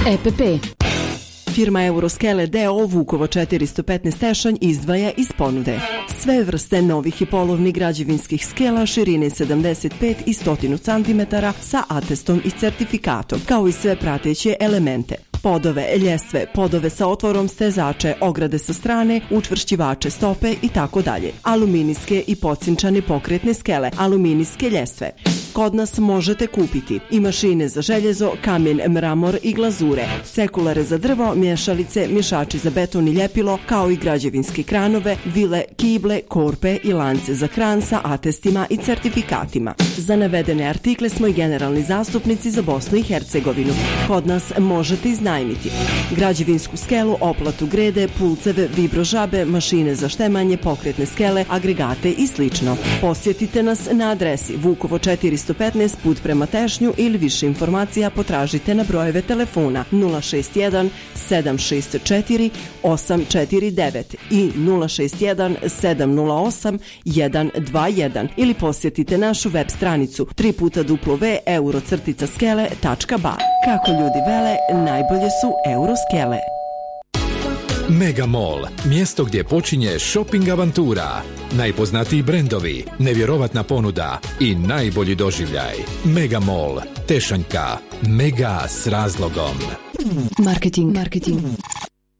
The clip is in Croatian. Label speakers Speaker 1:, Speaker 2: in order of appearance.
Speaker 1: EPP.
Speaker 2: Firma Euroskele d.o.o. Vukovo 415 tešanj izdvaja iz ponude sve vrste novih i polovnih građevinskih skela širine 75 i 100 cm sa atestom i certifikatom, kao i sve prateće elemente. Podove, ljestve, podove sa otvorom, stezače, ograde sa strane, učvršćivače stope i tako dalje. Aluminijske i pocinčane pokretne skele, aluminijske ljestve. Kod nas možete kupiti i mašine za željezo, kamen, mramor i glazure, sekulare za drvo, mješalice, mješači za beton i ljepilo, kao i građevinske kranove, vile, kible, korpe i lance za kran sa atestima i certifikatima. Za navedene artikle smo i generalni zastupnici za Bosnu i Hercegovinu. Kod nas možete iznajmiti građevinsku skelu, oplatu grede, pulceve, vibrožabe, mašine za štemanje, pokretne skele, agregate i sl. Posjetite nas na adresi Vukovo 415 put prema Tešnju ili više informacija potražite na brojeve telefona 061 764 849 i 061 708 121 ili posjetite našu web stranicu www.euro-skele.ba. Kako ljudi vele, najbolje su Euroskele.
Speaker 3: Megamall, mjesto gdje počinje shopping avantura. Najpoznatiji brendovi, nevjerovatna ponuda i najbolji doživljaj. Megamall, Tešanjka, mega s razlogom.
Speaker 1: Marketing.